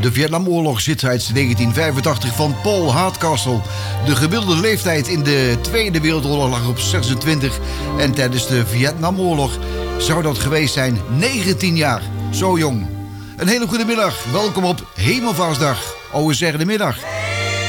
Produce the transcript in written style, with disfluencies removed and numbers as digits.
De Vietnamoorlog zit sinds 1985 van Paul Hardcastle. De gemiddelde leeftijd in de Tweede Wereldoorlog lag op 26. En tijdens de Vietnamoorlog zou dat geweest zijn 19 jaar. Zo jong. Een hele goede middag. Welkom op Hemelvaartsdag. We zeggen de middag.